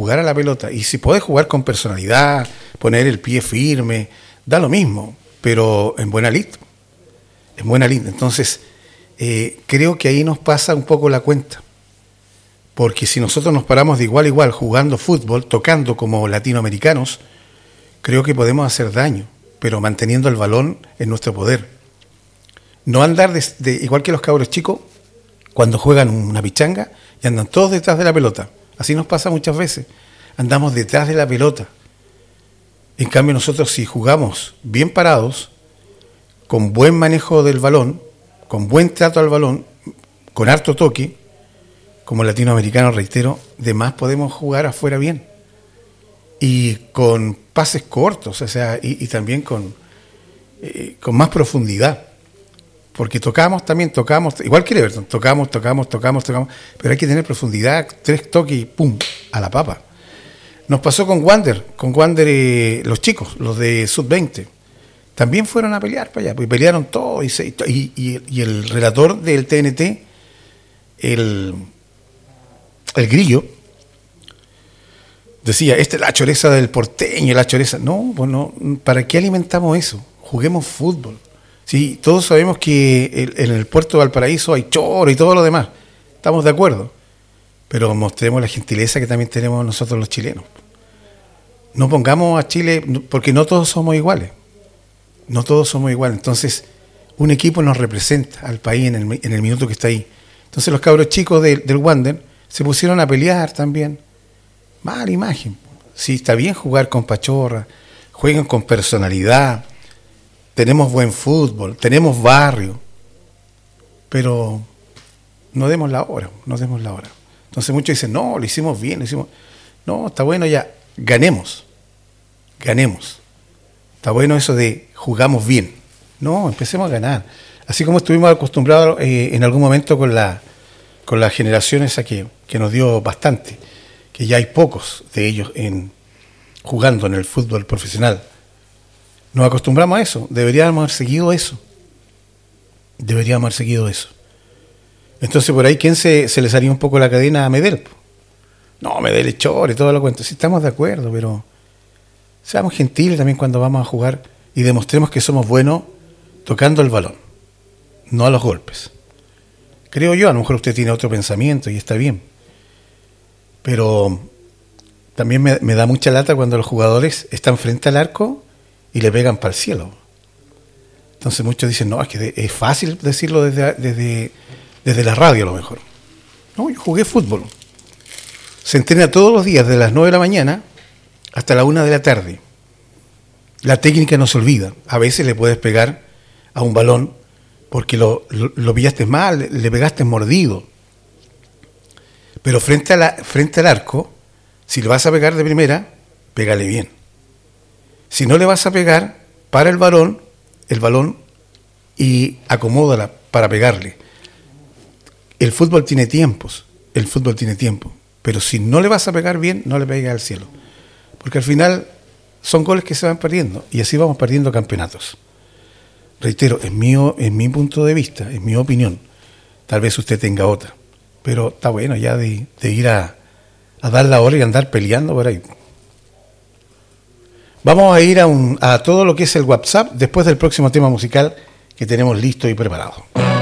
jugar a la pelota. Y si podés jugar con personalidad, poner el pie firme, da lo mismo, pero en buena lid. En buena lid. Entonces, creo que ahí nos pasa un poco la cuenta. Porque si nosotros nos paramos de igual a igual jugando fútbol, tocando como latinoamericanos, creo que podemos hacer daño, pero manteniendo el balón en nuestro poder. No andar igual que los cabros chicos, cuando juegan una pichanga y andan todos detrás de la pelota. Así nos pasa muchas veces. Andamos detrás de la pelota. En cambio, nosotros si jugamos bien parados, con buen manejo del balón, con buen trato al balón, con harto toque, como latinoamericanos, reitero, de más podemos jugar afuera bien. Y con pases cortos, o sea, y también con más profundidad. Porque tocamos, igual que el Everton, tocamos, pero hay que tener profundidad, 3 toques y ¡pum!, a la papa. Nos pasó con Wander, los chicos, los de Sub-20, también fueron a pelear para allá, pues pelearon todo, y el relator del TNT, el Grillo, decía, esta es la choreza del porteño, la choreza. No, pues no, ¿para qué alimentamos eso? Juguemos fútbol. Sí, todos sabemos que en el puerto de Valparaíso hay choro y todo lo demás. Estamos de acuerdo. Pero mostremos la gentileza que también tenemos nosotros los chilenos. No pongamos a Chile, porque no todos somos iguales. No todos somos iguales. Entonces, un equipo nos representa al país en el minuto que está ahí. Entonces, los cabros chicos del Wander se pusieron a pelear también. Mala imagen. Sí, está bien jugar con pachorra, jueguen con personalidad. Tenemos buen fútbol, tenemos barrio, pero no demos la hora. Entonces muchos dicen, no, lo hicimos bien, No, está bueno ya, ganemos. Está bueno eso de jugamos bien. No, empecemos a ganar. Así como estuvimos acostumbrados en algún momento con la generación esa que nos dio bastante, que ya hay pocos de ellos jugando en el fútbol profesional. Nos acostumbramos a eso, deberíamos haber seguido eso. Entonces por ahí, ¿quién se le salió un poco la cadena a Medel? No, Medel es chore y todo lo cuento. Sí, estamos de acuerdo, pero seamos gentiles también cuando vamos a jugar y demostremos que somos buenos tocando el balón, no a los golpes. Creo yo, a lo mejor usted tiene otro pensamiento y está bien, pero también me da mucha lata cuando los jugadores están frente al arco y le pegan para el cielo. Entonces muchos dicen, no, es que es fácil decirlo desde la radio a lo mejor. No, yo jugué fútbol. Se entrena todos los días, de las 9 de la mañana hasta la 1 de la tarde. La técnica no se olvida. A veces le puedes pegar a un balón porque lo pillaste mal, le pegaste mordido. Pero frente al arco, si le vas a pegar de primera, pégale bien. Si no le vas a pegar, para el balón y acomódala para pegarle. El fútbol tiene tiempo, pero si no le vas a pegar bien, no le pegues al cielo. Porque al final son goles que se van perdiendo y así vamos perdiendo campeonatos. Reitero, es mi punto de vista, es mi opinión. Tal vez usted tenga otra, pero está bueno ya de ir a dar la hora y andar peleando por ahí. Vamos a ir a todo lo que es el WhatsApp después del próximo tema musical que tenemos listo y preparado.